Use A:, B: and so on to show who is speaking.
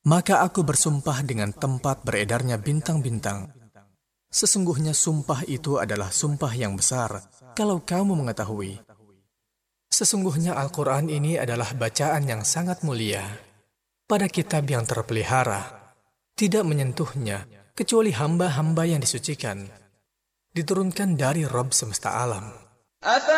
A: Maka aku bersumpah dengan tempat beredarnya bintang-bintang. Sesungguhnya sumpah itu adalah sumpah yang besar, kalau kamu mengetahui. Sesungguhnya Al-Quran ini adalah bacaan yang sangat mulia. Pada kitab yang terpelihara, tidak menyentuhnya, kecuali hamba-hamba yang disucikan. Diturunkan dari Rabb semesta alam.